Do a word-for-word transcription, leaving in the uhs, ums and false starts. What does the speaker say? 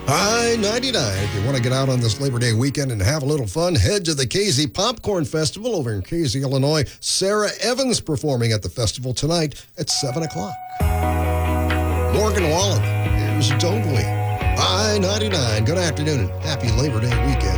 I ninety-nine. If you want to get out on this Labor Day weekend and have a little fun, head to the K Z Popcorn Festival over in K Z, Illinois. Sarah Evans performing at the festival tonight at seven o'clock. Morgan Wallen, here's Don't We. I ninety-nine. Good afternoon and happy Labor Day weekend.